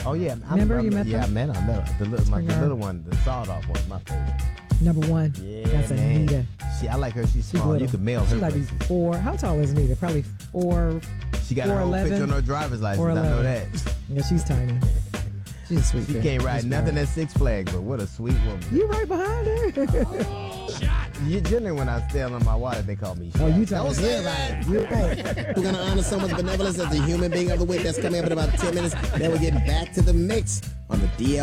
Oh yeah, Remember you met Yeah, them? I met her. The little one, the sawed off one, my favorite. Number one. Yeah, That's man. Anita. I like her. She's small. You could mail her. She's like places. 4. How tall is Anita? Probably 4. She got her whole 4'11". picture on her driver's license. I know that. Yeah, she's tiny. She's a sweet. She can't ride nothing at Six Flags, but what a sweet woman. You right behind her. You generally, when I stand on my water, they call me. Oh, you Don't talking? say that. You're right. We're going to honor someone's benevolence as the human being of the week. That's coming up in about 10 minutes. Then we're getting back to the mix on the DL.